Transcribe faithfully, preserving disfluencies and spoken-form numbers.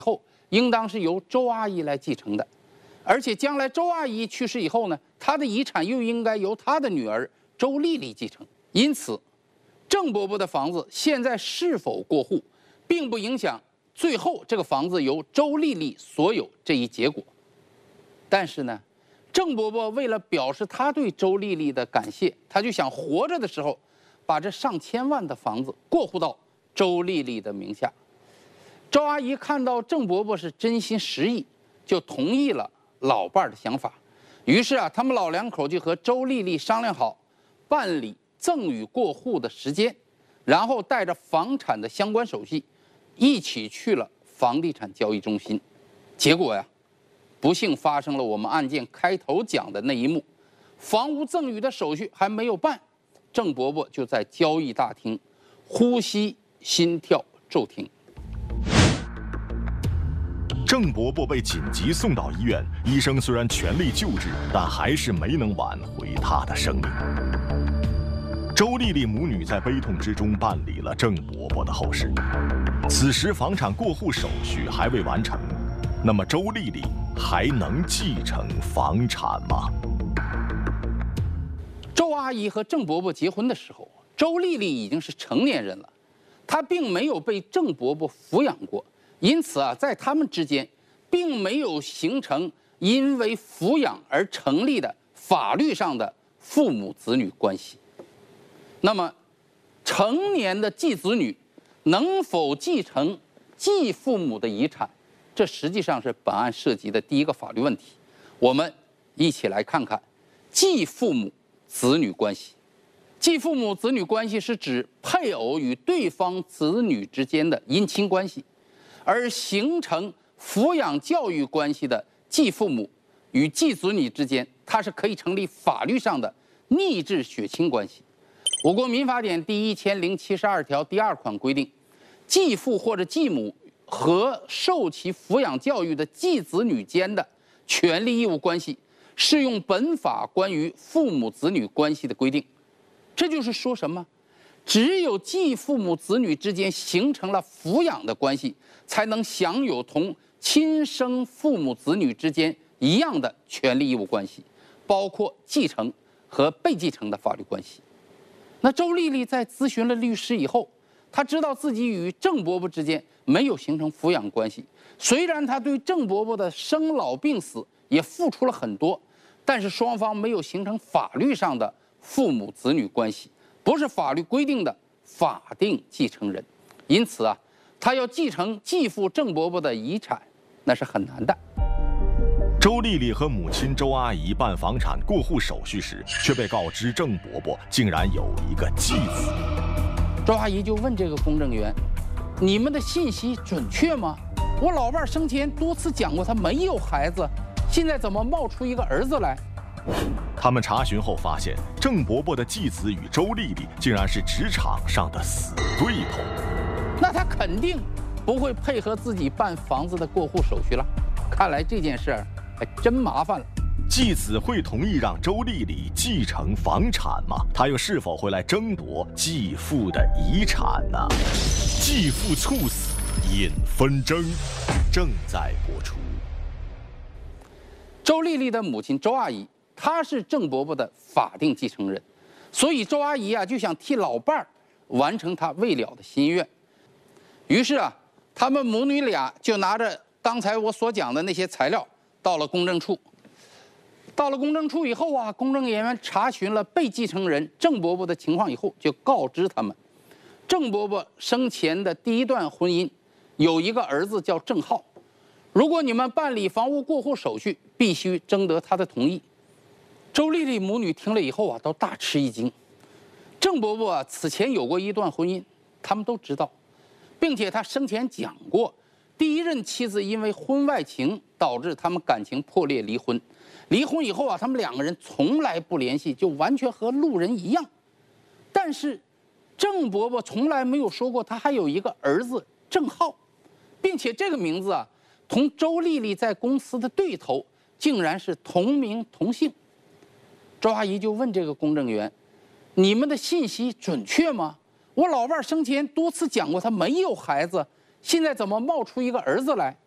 后应当是由周阿姨来继承的，而且将来周阿姨去世以后呢，她的遗产又应该由她的女儿周丽丽继承。因此，郑伯伯的房子现在是否过户，并不影响最后这个房子由周丽丽所有这一结果。但是呢，郑伯伯为了表示他对周丽丽的感谢，他就想活着的时候把这上千万的房子过户到周丽丽的名下。周阿姨看到郑伯伯是真心实意，就同意了老伴儿的想法。于是啊，他们老两口就和周丽丽商量好办理赠与过户的时间，然后带着房产的相关手续，一起去了房地产交易中心。结果呀，不幸发生了我们案件开头讲的那一幕，房屋赠与的手续还没有办，郑伯伯就在交易大厅呼吸心跳骤停。 郑伯伯被紧急送到医院，医生虽然全力救治，但还是没能挽回他的生命。周丽丽母女在悲痛之中办理了郑伯伯的后事。此时房产过户手续还未完成，那么周丽丽还能继承房产吗？ 周阿姨和郑伯伯结婚的时候，周丽丽已经是成年人了，她并没有被郑伯伯抚养过，因此啊，在他们之间并没有形成因为抚养而成立的法律上的父母子女关系。那么，成年的继子女能否继承继父母的遗产，这实际上是本案涉及的第一个法律问题。我们一起来看看继父母子女关系。继父母子女关系是指配偶与对方子女之间的姻亲关系，而形成抚养教育关系的继父母与继子女之间，它是可以成立法律上的逆质血亲关系。我国民法典第一千零七十二条第二款规定，继父或者继母和受其抚养教育的继子女间的权利义务关系，适用本法关于父母子女关系的规定。这就是说什么？只有继父母子女之间形成了抚养的关系，才能享有同亲生父母子女之间一样的权利义务关系，包括继承和被继承的法律关系。那周丽丽在咨询了律师以后，她知道自己与郑伯伯之间没有形成抚养关系。虽然她对郑伯伯的生老病死也付出了很多，但是双方没有形成法律上的父母子女关系，不是法律规定的法定继承人。因此啊，她要继承继父郑伯伯的遗产，那是很难的。 周丽丽和母亲周阿姨办房产过户手续时，却被告知郑伯伯竟然有一个继子。 周阿姨就问这个公证员：“你们的信息准确吗？我老伴生前多次讲过他没有孩子，现在怎么冒出一个儿子来？” 他们查询后发现，郑伯伯的继子与周丽丽竟然是职场上的死对头。 那他肯定不会配合自己办房子的过户手续了。看来这件事儿还真麻烦了。 继子会同意让周丽丽继承房产吗？他又是否会来争夺继父的遗产呢？继父猝死引纷争，正在播出。 周丽丽的母亲周阿姨，她是郑伯伯的法定继承人，所以周阿姨啊就想替老伴儿完成她未了的心愿。于是啊，他们母女俩就拿着刚才我所讲的那些材料到了公证处。到了公证处以后啊，公证人员查询了被继承人郑伯伯的情况以后，就告知他们，郑伯伯生前的第一段婚姻有一个儿子叫郑浩，如果你们办理房屋过户手续，必须征得他的同意。周丽丽母女听了以后啊，都大吃一惊。郑伯伯啊，此前有过一段婚姻，他们都知道，并且他生前讲过，第一任妻子因为婚外情导致他们感情破裂离婚。离婚以后啊，他们两个人从来不联系，就完全和路人一样。但是，郑伯伯从来没有说过他还有一个儿子郑浩，并且这个名字啊，同周丽丽在公司的对头竟然是同名同姓。周阿姨就问这个公证员：“你们的信息准确吗？我老伴生前多次讲过他没有孩子，现在怎么冒出一个儿子来？”